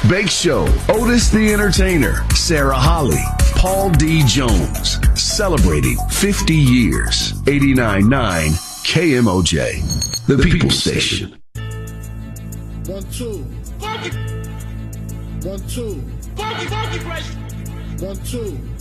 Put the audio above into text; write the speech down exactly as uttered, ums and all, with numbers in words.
Bake Show, Otis the Entertainer, Sarah Holly, Paul D. Jones, celebrating fifty years. eighty-nine point nine K M O J, the People Station. One, two. Funky. One, two. Funky, funky, fresh. One, two.